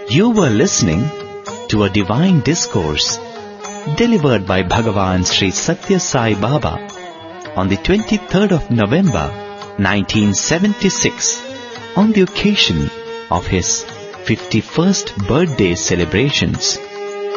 You were listening to a divine discourse delivered by Bhagavan Sri Satya Sai Baba on the 23rd of November 1976 on the occasion of his 51st birthday celebrations.